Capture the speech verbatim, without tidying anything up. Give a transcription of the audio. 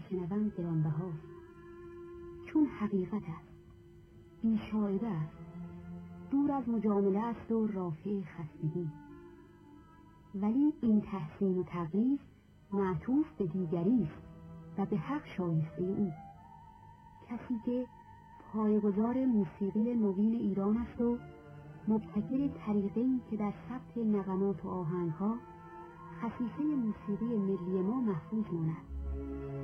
میشنوم گرانبهاست، چون حقیقت است، بی‌شائبه است، دور از مجامله است و رافع خستگی. ولی این تحسین و تقدیس معطوف به دیگری است و به حق شایسته او. کسی که پایه‌گذار موسیقی نوین ایران است و مبتکر طریقه‌ای که در ثبت نغمات و آهنگ‌ها خصیصه موسیقی ملی ما محفوظ ماند.